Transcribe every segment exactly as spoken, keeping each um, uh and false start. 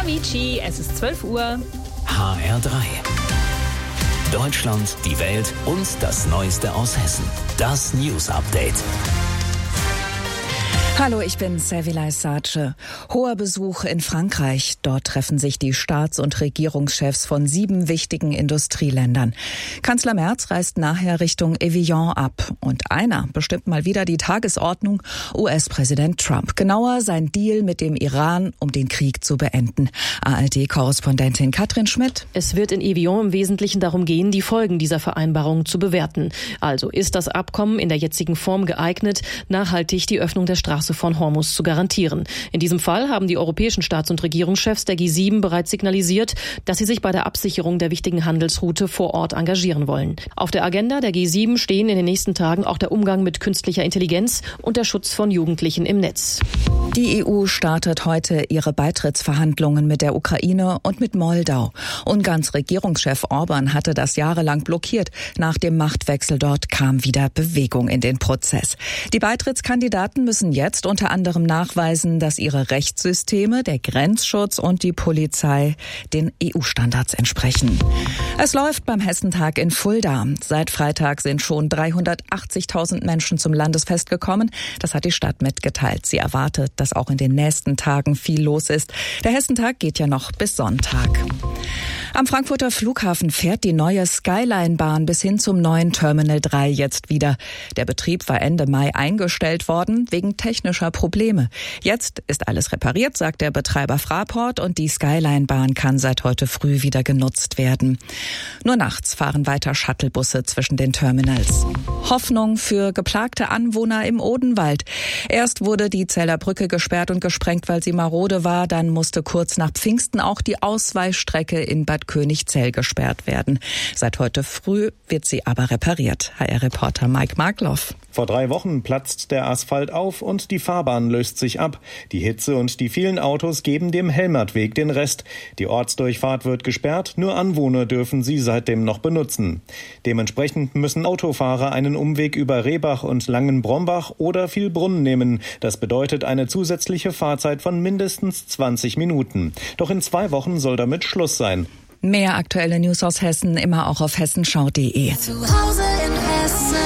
Amici, es ist zwölf Uhr. H R drei. Deutschland, die Welt und das Neueste aus Hessen. Das News Update. Hallo, ich bin Servilay Sace. Hoher Besuch in Frankreich. Dort treffen sich die Staats- und Regierungschefs von sieben wichtigen Industrieländern. Kanzler Merz reist nachher Richtung Evian ab. Und einer bestimmt mal wieder die Tagesordnung, U S-Präsident Trump. Genauer sein Deal mit dem Iran, um den Krieg zu beenden. A R D-Korrespondentin Katrin Schmidt. Es wird in Evian im Wesentlichen darum gehen, die Folgen dieser Vereinbarung zu bewerten. Also ist das Abkommen in der jetzigen Form geeignet, nachhaltig die Öffnung der Straße von Hormuz zu garantieren. In diesem Fall haben die europäischen Staats- und Regierungschefs der G sieben bereits signalisiert, dass sie sich bei der Absicherung der wichtigen Handelsroute vor Ort engagieren wollen. Auf der Agenda der G sieben stehen in den nächsten Tagen auch der Umgang mit künstlicher Intelligenz und der Schutz von Jugendlichen im Netz. Die E U startet heute ihre Beitrittsverhandlungen mit der Ukraine und mit Moldau. Ungarns Regierungschef Orban hatte das jahrelang blockiert. Nach dem Machtwechsel dort kam wieder Bewegung in den Prozess. Die Beitrittskandidaten müssen jetzt unter anderem nachweisen, dass ihre Rechtssysteme, der Grenzschutz und die Polizei den E U-Standards entsprechen. Es läuft beim Hessentag in Fulda. Seit Freitag sind schon dreihundertachtzigtausend Menschen zum Landesfest gekommen. Das hat die Stadt mitgeteilt. Sie erwartet, dass auch in den nächsten Tagen viel los ist. Der Hessentag geht ja noch bis Sonntag. Am Frankfurter Flughafen fährt die neue Skyline-Bahn bis hin zum neuen Terminal drei jetzt wieder. Der Betrieb war Ende Mai eingestellt worden wegen technischer Probleme. Jetzt ist alles repariert, sagt der Betreiber Fraport, und die Skyline-Bahn kann seit heute früh wieder genutzt werden. Nur nachts fahren weiter Shuttlebusse zwischen den Terminals. Hoffnung für geplagte Anwohner im Odenwald. Erst wurde die Zeller Brücke gesperrt und gesprengt, weil sie marode war. Dann musste kurz nach Pfingsten auch die Ausweichstrecke in Bad Königzell gesperrt werden. Seit heute früh wird sie aber repariert. H R-Reporter Mike Markloff. Vor drei Wochen platzt der Asphalt auf und die Fahrbahn löst sich ab. Die Hitze und die vielen Autos geben dem Helmertweg den Rest. Die Ortsdurchfahrt wird gesperrt, nur Anwohner dürfen sie seitdem noch benutzen. Dementsprechend müssen Autofahrer einen Umweg über Rehbach und Langenbrombach oder Vielbrunn nehmen. Das bedeutet eine zusätzliche Fahrzeit von mindestens zwanzig Minuten. Doch in zwei Wochen soll damit Schluss sein. Mehr aktuelle News aus Hessen immer auch auf hessenschau punkt de. Zu Hause in Hessen.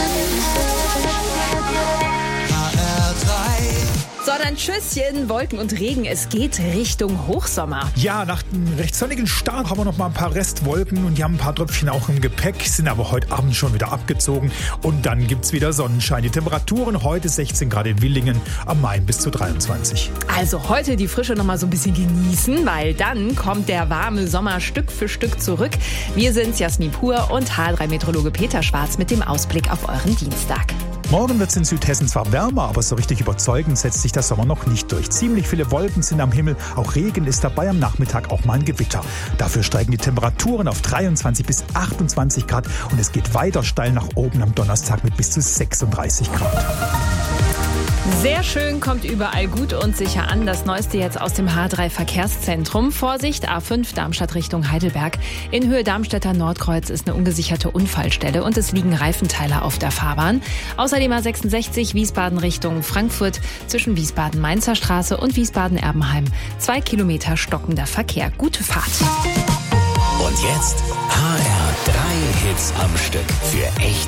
So, dann Tschüsschen, Wolken und Regen. Es geht Richtung Hochsommer. Ja, nach einem recht sonnigen Start haben wir noch mal ein paar Restwolken und die haben ein paar Tröpfchen auch im Gepäck, sind aber heute Abend schon wieder abgezogen und dann gibt's wieder Sonnenschein. Die Temperaturen heute sechzehn Grad in Willingen, am Main bis zu dreiundzwanzig. Also heute die Frische noch mal so ein bisschen genießen, weil dann kommt der warme Sommer Stück für Stück zurück. Wir sind Jasmin Pur und H drei Meteorologe Peter Schwarz mit dem Ausblick auf euren Dienstag. Morgen wird es in Südhessen zwar wärmer, aber so richtig überzeugend setzt sich der Sommer noch nicht durch. Ziemlich viele Wolken sind am Himmel, auch Regen ist dabei, am Nachmittag auch mal ein Gewitter. Dafür steigen die Temperaturen auf dreiundzwanzig bis achtundzwanzig Grad und es geht weiter steil nach oben am Donnerstag mit bis zu sechsunddreißig Grad. Sehr schön, kommt überall gut und sicher an. Das Neueste jetzt aus dem H drei Verkehrszentrum. Vorsicht, A fünf Darmstadt Richtung Heidelberg. In Höhe Darmstädter Nordkreuz ist eine ungesicherte Unfallstelle und es liegen Reifenteile auf der Fahrbahn. Außerdem A sechsundsechzig Wiesbaden Richtung Frankfurt zwischen Wiesbaden-Mainzer Straße und Wiesbaden-Erbenheim. Zwei Kilometer stockender Verkehr. Gute Fahrt. Und jetzt H R drei Hits am Stück für echt